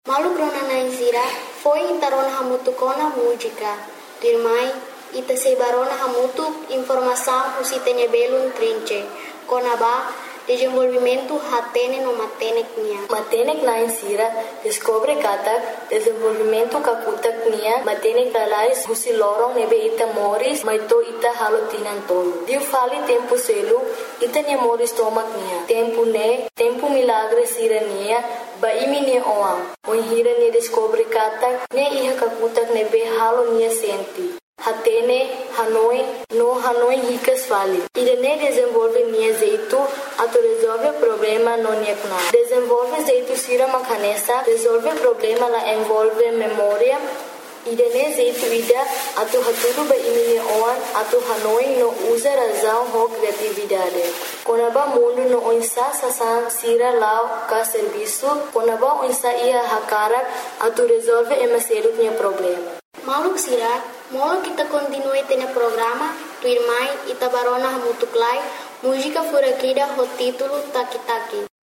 Malu Gronanaizira foi intarona hamutu kona música. Dirmai ita sebarona hamutu informação usitene belun trinche. Konaba desenvolvimento hatene no matenek nia. Matenek na insira descobre katak desenvolvimento kakutak nia matenek lalais husi lorong nebe ita moris maito ita halo tinan tolo. Diu fali tempo selu ita nia moris tomak nia. Tempo milagre sira nia ba imi nia oam. Hira nia descobre katak ne iha kakutak nebe halo nia senti. Hatene, Hanoi ricas fali. Irene desenvolve nia jeito, ato resolve problema no nia kuna. Desenvolve jeito sira makanesa, resolve problema la envolve memória. Irene jeito ida, ato haturu ba imine oan, ato Hanoi no usa razão ho criatividade. Konaba mundo no onsa sasan sira lao ka serviço, konaba onsa ia hakara, ato resolve emaselu nia problema. Maluk sira, molo kita continue tene programa, tu irmai ita barona hamutuklai, música furaquida ho título Taki Taki.